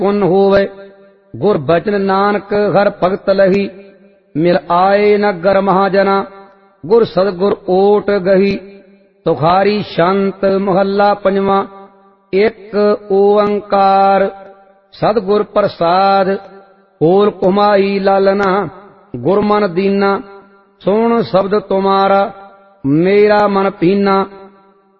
पुन होवे। गुर बचन नानक हर भगत लही, मिल आए नगर महाजना। गुर सदगुर ओट गही, तुखारी शांत महला पंजवा। एक ओंकार सदगुर प्रसाद, होल कुमाई लालना। गुरमन दीना, सुन शब्द तुम्हारा, मेरा मन पीना।